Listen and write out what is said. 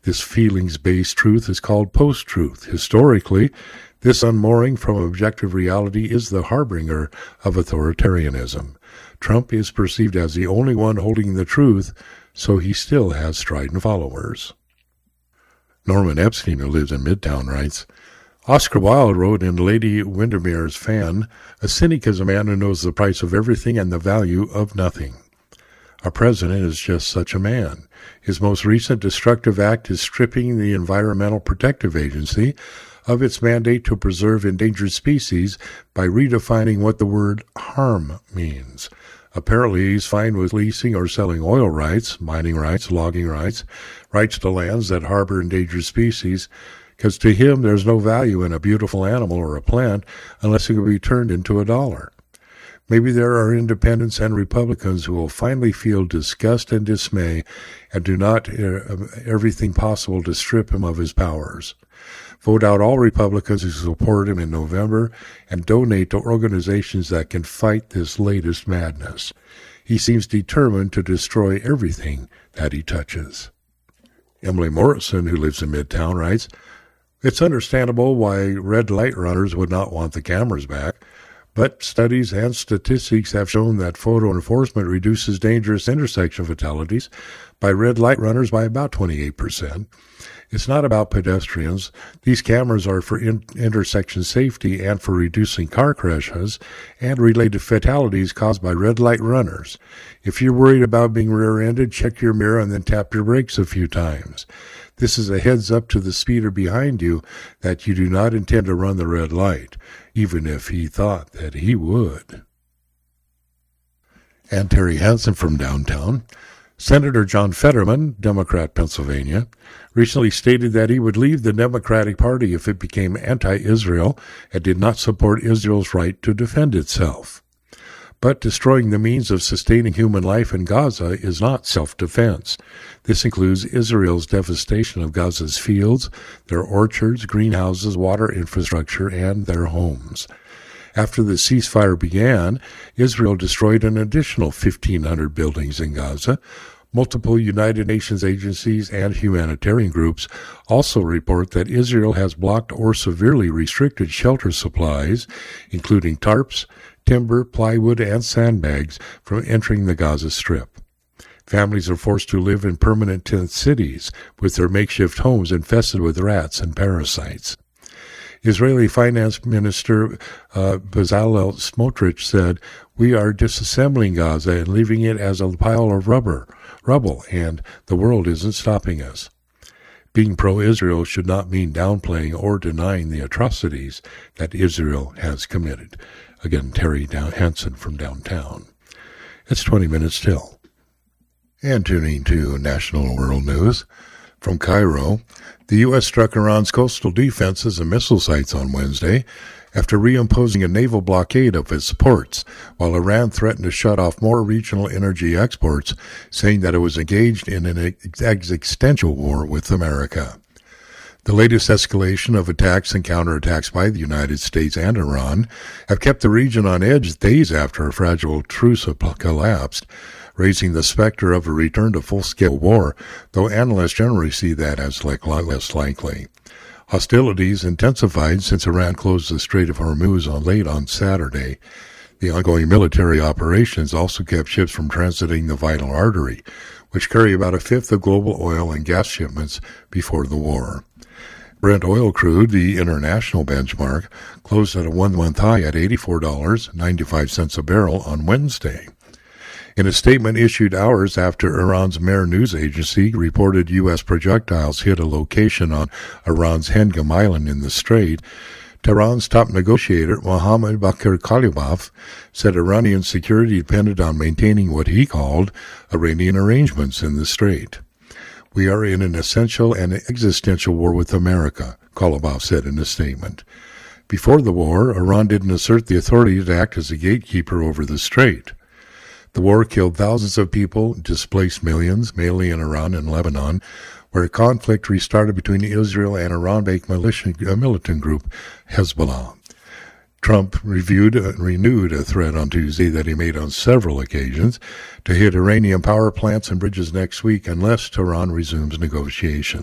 This feelings-based truth is called post-truth. Historically, this unmooring from objective reality is the harbinger of authoritarianism. Trump is perceived as the only one holding the truth, so he still has strident followers. Norman Epstein, who lives in Midtown, writes, Oscar Wilde wrote in Lady Windermere's Fan, "A cynic is a man who knows the price of everything and the value of nothing." Our president is just such a man. His most recent destructive act is stripping the Environmental Protective Agency of its mandate to preserve endangered species by redefining what the word harm means. Apparently, he's fine with leasing or selling oil rights, mining rights, logging rights, rights to lands that harbor endangered species, because to him there's no value in a beautiful animal or a plant unless it can be turned into a dollar. Maybe there are independents and Republicans who will finally feel disgust and dismay and do not everything possible to strip him of his powers. Vote out all Republicans who support him in November and donate to organizations that can fight this latest madness. He seems determined to destroy everything that he touches. Emily Morrison, who lives in Midtown, writes, "It's understandable why red light runners would not want the cameras back, but studies and statistics have shown that photo enforcement reduces dangerous intersection fatalities by red light runners by about 28%. It's not about pedestrians. These cameras are for intersection safety and for reducing car crashes and related fatalities caused by red light runners. If you're worried about being rear-ended, check your mirror and then tap your brakes a few times. This is a heads up to the speeder behind you that you do not intend to run the red light, even if he thought that he would." And Terry Hansen from downtown. Senator John Fetterman, Democrat, Pennsylvania, recently stated that he would leave the Democratic Party if it became anti-Israel and did not support Israel's right to defend itself. But destroying the means of sustaining human life in Gaza is not self-defense. This includes Israel's devastation of Gaza's fields, their orchards, greenhouses, water infrastructure, and their homes. After the ceasefire began, Israel destroyed an additional 1,500 buildings in Gaza. Multiple United Nations agencies and humanitarian groups also report that Israel has blocked or severely restricted shelter supplies, including tarps, timber, plywood, and sandbags, from entering the Gaza Strip. Families are forced to live in permanent tent cities with their makeshift homes infested with rats and parasites. Israeli Finance Minister Bezalel Smotrich said, "We are disassembling Gaza and leaving it as a pile of rubble, and the world isn't stopping us." Being pro-Israel should not mean downplaying or denying the atrocities that Israel has committed. Again, Terry Hansen from downtown. It's 20 minutes till. And tuning to national world news. From Cairo, the U.S. struck Iran's coastal defenses and missile sites on Wednesday after reimposing a naval blockade of its ports, while Iran threatened to shut off more regional energy exports, saying that it was engaged in an existential war with America. The latest escalation of attacks and counterattacks by the United States and Iran have kept the region on edge days after a fragile truce collapsed, raising the specter of a return to full-scale war, though analysts generally see that as less likely. Hostilities intensified since Iran closed the Strait of Hormuz late on Saturday. The ongoing military operations also kept ships from transiting the vital artery, which carry about a fifth of global oil and gas shipments before the war. Brent oil crude, the international benchmark, closed at a one-month high at $84.95 a barrel on Wednesday. In a statement issued hours after Iran's Mehr news agency reported U.S. projectiles hit a location on Iran's Hengam Island in the Strait, Tehran's top negotiator, Mohammad Bakir Kalibaf, said Iranian security depended on maintaining what he called Iranian arrangements in the Strait. "We are in an essential and existential war with America," Kalibaf said in a statement. Before the war, Iran didn't assert the authority to act as a gatekeeper over the Strait. The war killed thousands of people, displaced millions, mainly in Iran and Lebanon, where a conflict restarted between Israel and Iran-based militant group Hezbollah. Trump renewed a threat on Tuesday that he made on several occasions to hit Iranian power plants and bridges next week unless Tehran resumes negotiations.